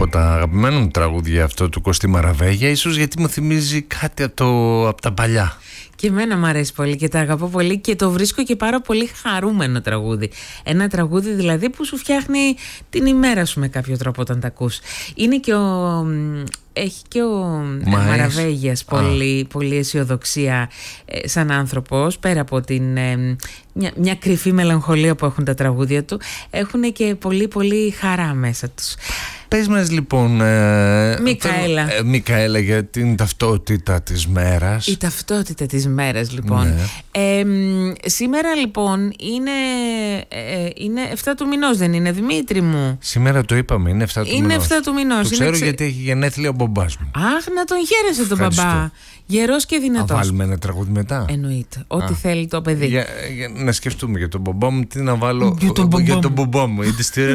από τα αγαπημένα μου τραγούδια αυτό του Κωστή Μαραβέγια, ίσως γιατί μου θυμίζει κάτι από τα παλιά. Και εμένα μου αρέσει πολύ και τα αγαπώ πολύ και το βρίσκω και πάρα πολύ χαρούμενο τραγούδι. Ένα τραγούδι δηλαδή που σου φτιάχνει την ημέρα σου με κάποιο τρόπο όταν τα ακούς. Είναι και έχει και ο Μαραβέγιας πολύ αισιοδοξία σαν άνθρωπος, πέρα από μια κρυφή μελαγχολία που έχουν τα τραγούδια του, έχουν και πολύ χαρά μέσα τους. Πες μας λοιπόν, Μικαέλα, για την ταυτότητα της μέρας. Η ταυτότητα της μέρας λοιπόν. Ναι. Σήμερα λοιπόν είναι 7 του μηνός, δεν είναι, Δημήτρη μου? Σήμερα το είπαμε, είναι 7 του μηνός. Είναι 7 του μηνός. Το ξέρω γιατί έχει γενέθλια ο μπαμπάς μου. Αχ, να τον χαίρεσαι τον μπαμπά. Γερός και δυνατός. Να βάλουμε ένα τραγούδι μετά. Εννοείται. Ό,τι θέλει το παιδί. Για να σκεφτούμε για τον μπαμπά μου, τι να βάλω για τον μπαμπά μου.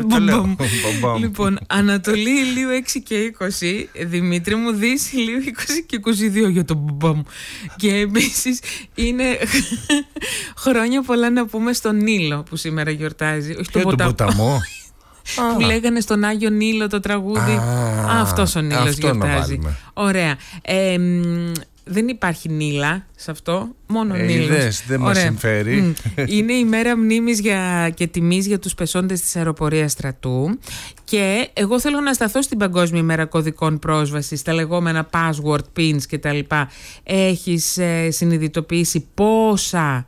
Λοιπόν, Ανατολή ηλίου 6 και 20, Δημήτρη μου, Δύση ηλίου 20 και 22 για τον μπαμπά μου. Και επίσης είναι χρόνια πολλά να πούμε στον Νείλο που σήμερα γιορτάζει. Όχι τον ποταμό. Που λέγανε στον Άγιο Νείλο το τραγούδι. Αυτός ο Νείλος γιορτάζει. Ωραία. Δεν υπάρχει Νείλα σε αυτό, μόνο Νείλος. Δεν μας συμφέρει. Είναι η μέρα μνήμης και τιμής για τους πεσόντες της αεροπορίας στρατού. Και εγώ θέλω να σταθώ στην Παγκόσμια ημέρα κωδικών πρόσβασης, τα λεγόμενα password pins κτλ. Έχεις συνειδητοποιήσει πόσα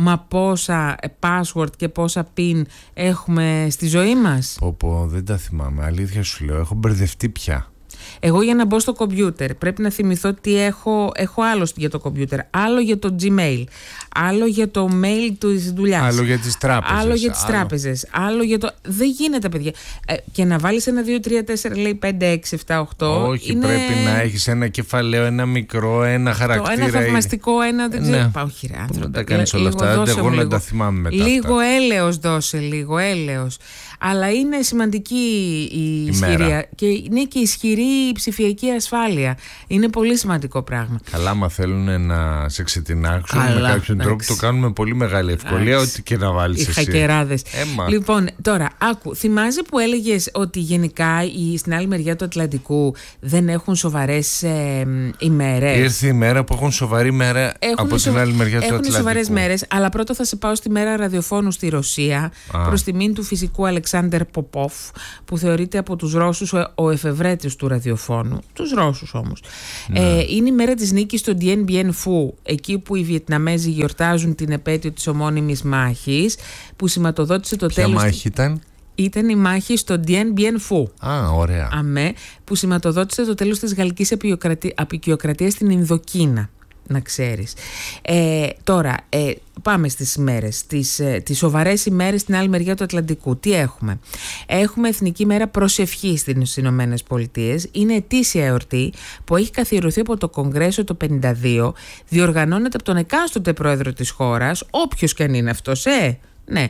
password και πόσα pin έχουμε στη ζωή μας? Δεν τα θυμάμαι, αλήθεια σου λέω, έχω μπερδευτεί πια. Εγώ για να μπω στο κομπιούτερ πρέπει να θυμηθώ τι έχω άλλο για το κομπιούτερ, άλλο για το Gmail, άλλο για το mail της δουλειάς, άλλο για τις τράπεζες, άλλο για τις τράπεζες, άλλο για το... Δεν γίνεται, παιδιά. Και να βάλεις 1, 2, 3, 4, λέει 5, 6, 7, 8. Όχι, πρέπει να έχεις ένα κεφαλαίο, ένα μικρό, ένα χαρακτήρα. Ένα θαυμαστικό, ένα δεν ξέρω. Πάω χειρά, άνθρωπο. Τα κάνεις όλα αυτά, εγώ να τα θυμάμαι μετά. Λίγο έλεος δώσε, λίγο έλεος. Αλλά είναι σημαντική η ισχυρή και είναι και ισχυρή η ψηφιακή ασφάλεια. Είναι πολύ σημαντικό πράγμα. Καλά, μα θέλουν να σε ξετινάξουν με κάποιον τρόπο, το κάνουν με πολύ μεγάλη ευκολία, ό,τι και να βάλεις εσύ. Οι χακεράδες. Λοιπόν, τώρα, άκου, θυμάσαι που έλεγες ότι γενικά στην άλλη μεριά του Ατλαντικού δεν έχουν σοβαρές ημέρες? Ήρθε η μέρα που έχουν σοβαρή μέρα από την άλλη μεριά του Ατλαντικού. Έχουν σοβαρές μέρες, αλλά πρώτα θα σε πάω στη μέρα ραδιοφώνου στη Ρωσία, προς τιμήν του φυσικού Αλεξάνδερ Ποπόφ, που θεωρείται από τους Ρώσους ο εφευρέτης του ραδιοφώνου. Τους Ρώσους όμως. Είναι η μέρα της νίκης στο Dien Bien Phu, εκεί που οι Βιετναμέζοι γιορτάζουν την επέτειο της ομώνυμης μάχης, που σηματοδότησε το τέλος. Ποια μάχη ήταν? Ήταν η μάχη στο Dien Bien Phu. Ωραία. Που σηματοδότησε το τέλος της γαλλικής αποικιοκρατίας στην Ινδοκίνα. Να ξέρεις. Τώρα πάμε στις ημέρες, τις σοβαρές ημέρες στην άλλη μεριά του Ατλαντικού. Τι έχουμε? Έχουμε Εθνική Μέρα Προσευχής στις Ηνωμένες Πολιτείες. Είναι ετήσια εορτή που έχει καθιερωθεί από το Κογκρέσο το 1952. Διοργανώνεται από τον εκάστοτε πρόεδρο της χώρας, όποιος και αν είναι αυτός, ναι,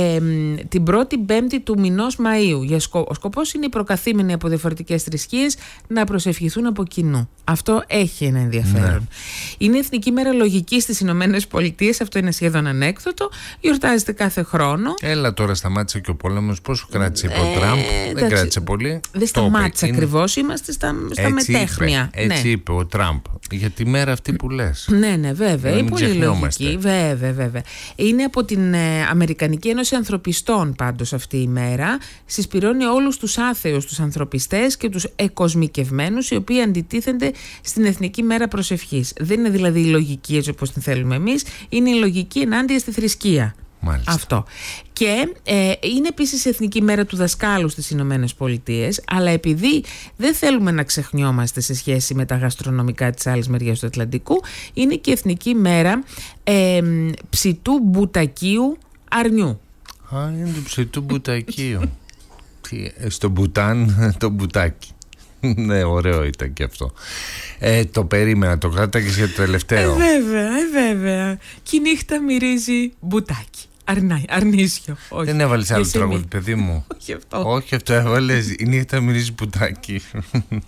την 1η Πέμπτη του μηνός Μαΐου. Ο σκοπός είναι οι προκαθήμενοι από διαφορετικές θρησκείες να προσευχηθούν από κοινού. Αυτό έχει ένα ενδιαφέρον. Ναι. Είναι Εθνική Μέρα Λογικής στις Ηνωμένες Πολιτείες. Αυτό είναι σχεδόν ανέκδοτο. Γιορτάζεται κάθε χρόνο. Έλα τώρα, σταμάτησε και ο πόλεμος. Πόσο κράτησε ο Τραμπ? Δεν κράτησε πολύ. Δεν σταμάτησε ακριβώς. Είμαστε στα μετέχμια. Έτσι είπε ο Τραμπ. Για τη μέρα αυτή που λες. Ναι, βέβαια. Είναι πολύ λογική. Βέβαια. Είναι από την Αμερικανική Ένωση Ανθρωπιστών πάντως αυτή η μέρα. Συσπηρώνει όλους τους άθεους, τους ανθρωπιστές και τους εκοσμικευμένους, οι οποίοι αντιτίθενται στην Εθνική Μέρα Προσευχής. Δεν είναι δηλαδή η λογική έτσι όπως την θέλουμε εμείς, είναι η λογική ενάντια στη θρησκεία. Μάλιστα. Αυτό. Και είναι επίσης η Εθνική Μέρα του Δασκάλου στις Ηνωμένες Πολιτείες, αλλά επειδή δεν θέλουμε να ξεχνιόμαστε σε σχέση με τα γαστρονομικά της άλλης μεριάς του Ατλαντικού, είναι και η Εθνική Μέρα ψητού μπουτακίου αρνιού. Είναι το ψητού μπουτακίου. Στο Μπουτάν το μπουτάκι. Ναι, ωραίο ήταν και αυτό. Το περίμενα, το κράταγες για το τελευταίο. Βέβαια. Και η νύχτα μυρίζει μπουτάκι. Αρνίσιο. Δεν έβαλες άλλο τραγούδι, παιδί μου? Όχι αυτό. Όχι αυτό έβαλες. Η νύχτα μυρίζει μπουτάκι.